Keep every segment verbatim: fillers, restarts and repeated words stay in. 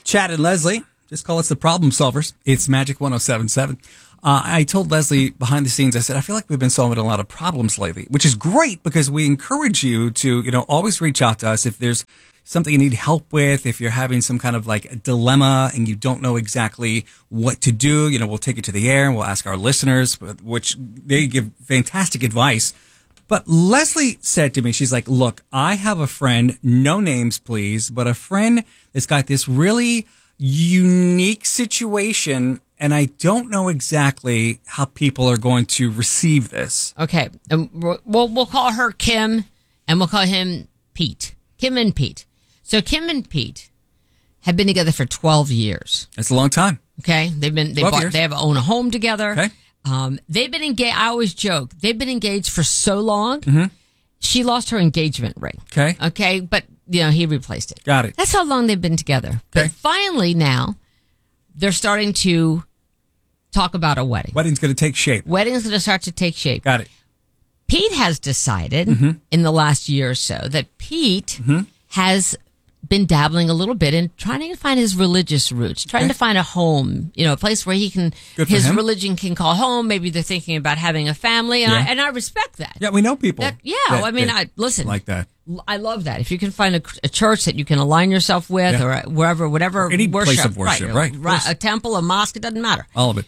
Chad and Leslie, just call us the problem solvers. It's Magic one oh seven point seven. Uh, I told Leslie behind the scenes, I said, I feel like we've been solving a lot of problems lately, which is great because we encourage you to, you know, always reach out to us if there's something you need help with, if you're having some kind of like a dilemma and you don't know exactly what to do. You know, we'll take it to the air and we'll ask our listeners, which they give fantastic advice. But Leslie said to me, she's like, look, I have a friend, no names, please, but a friend that's got this really unique situation, and I don't know exactly how people are going to receive this. Okay. Um, we'll, we'll call her Kim, and we'll call him Pete. Kim and Pete. So Kim and Pete have been together for twelve years. That's a long time. Okay. They've been, they bought, they have owned a home together. Okay. Um, they've been engaged. I always joke, they've been engaged for so long. Mm-hmm. She lost her engagement ring. Okay. Okay. But, you know, he replaced it. Got it. That's how long they've been together. Okay. But finally now, they're starting to talk about a wedding. Wedding's going to take shape. Wedding's going to start to take shape. Got it. Pete has decided mm-hmm. in the last year or so that Pete mm-hmm. has been dabbling a little bit in trying to find his religious roots, trying okay. to find a home, you know, a place where he can, Good for his him. religion can call home. Maybe they're thinking about having a family, and, yeah. I, and I respect that. Yeah, we know people. That, yeah, that, I mean, that I listen. Like that. I love that. If you can find a, a church that you can align yourself with, yeah. or wherever, whatever, or any worship, place of worship, right? right, right a temple, a mosque, it doesn't matter. All of it.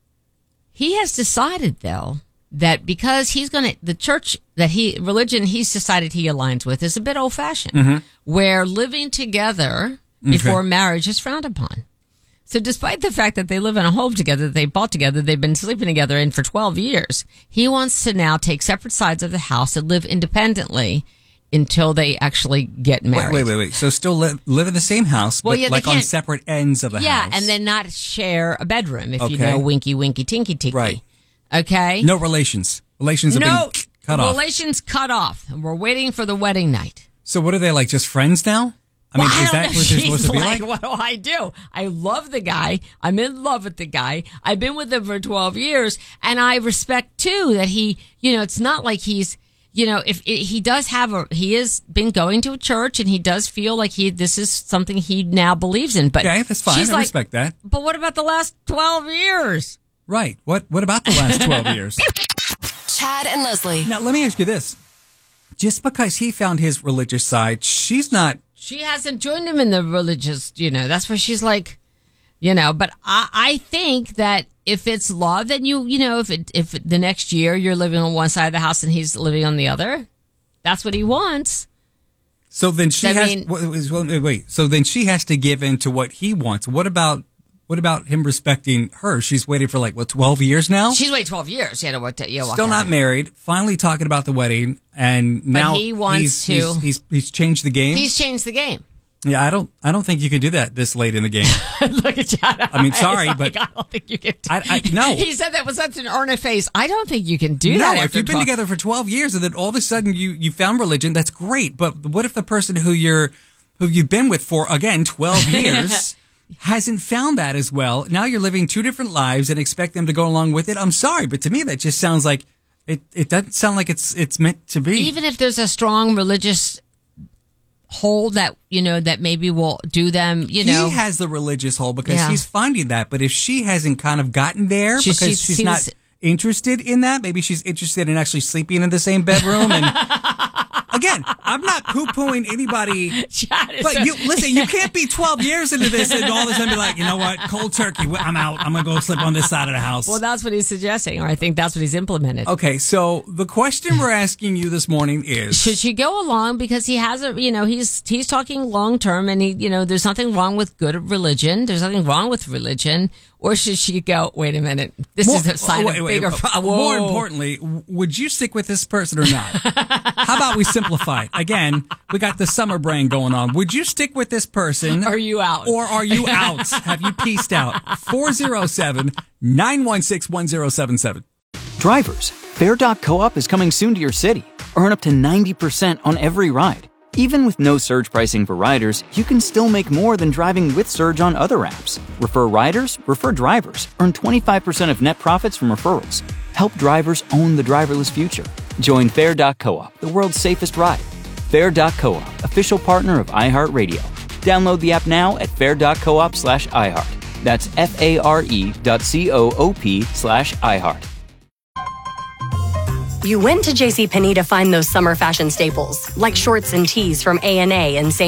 He has decided, though, that because he's going to, the church that he, religion he's decided he aligns with is a bit old fashioned, mm-hmm. where living together before okay. marriage is frowned upon. So despite the fact that they live in a home together, that they bought together, they've been sleeping together in for twelve years, he wants to now take separate sides of the house and live independently until they actually get married. Wait, wait, wait, wait. So still live, live in the same house, well, but yeah, like on separate ends of the yeah, house. Yeah, and then not share a bedroom, if okay. you know winky, winky, tinky, tinky. Right. Okay? No relations. Relations have no, been cut off. Relations cut off. And we're waiting for the wedding night. So what are they, like, just friends now? I mean, well, is that what they're supposed to be like? What do I do? I love the guy. I'm in love with the guy. I've been with him for twelve years. And I respect, too, that he, you know, it's not like he's, you know, if it, he does have a, he has been going to a church and he does feel like he, this is something he now believes in. But okay, that's fine. I like, respect that. But what about the last twelve years? Right. What, what about the last twelve years? Chad and Leslie. Now, let me ask you this. Just because he found his religious side, she's not. She hasn't joined him in the religious, you know, that's where she's like, you know, but I, I think that if it's love, then you, you know, if it, if the next year you're living on one side of the house and he's living on the other, that's what he wants. So then she I has, mean, wait, wait, so then she has to give in to what he wants. What about, what about him respecting her? She's waiting for like, what, twelve years now? She's waited twelve years. Yeah, to what? Yeah, still not married. Finally talking about the wedding, and now but he wants he's, to. He's, he's he's changed the game. He's changed the game. Yeah, I don't I don't think you can do that this late in the game. Look at Chad. I mean, sorry, like, but I don't think you can. Do I, I no. He said that with such an earnest face. I don't think you can do no, that. No, if you've been twelve together for twelve years and then all of a sudden you you found religion, that's great. But what if the person who you're who you've been with for again twelve years hasn't found that as well? Now you're living two different lives and expect them to go along with it. I'm sorry, but to me that just sounds like it. It doesn't sound like it's it's meant to be. Even if there's a strong religious hold that you know that maybe will do them. You know, he has the religious hold because yeah. he's finding that. But if she hasn't kind of gotten there she, because she she's not interested in that, maybe she's interested in actually sleeping in the same bedroom and. Again, I'm not poo-pooing anybody, but you, listen, you can't be twelve years into this and all of a sudden be like, you know what, cold turkey, I'm out. I'm going to go sleep on this side of the house. Well, that's what he's suggesting, or I think that's what he's implemented. Okay, so the question we're asking you this morning is... Should she go along? Because he has a, you know, he's he's talking long-term and, he, you know, there's nothing wrong with good religion. There's nothing wrong with religion. Or should she go, wait a minute, this more, is a sign wait, of wait, bigger wait, problem. More importantly, would you stick with this person or not? How about we simplify it? Again, we got the summer brain going on. Would you stick with this person? Are you out? Or are you out? Have you pieced out? four oh seven, nine one six, one oh seven seven. Drivers, Fair dot co-op is coming soon to your city. Earn up to ninety percent on every ride. Even with no surge pricing for riders, you can still make more than driving with Surge on other apps. Refer riders, refer drivers. Earn twenty-five percent of net profits from referrals. Help drivers own the driverless future. Join Fair dot co-op, the world's safest ride. Fair dot co-op, official partner of iHeartRadio. Download the app now at fair.coop slash iHeart. That's F-A-R-E dot C-O-O-P slash iHeart. You went to JCPenney to find those summer fashion staples, like shorts and tees from A and A and Saint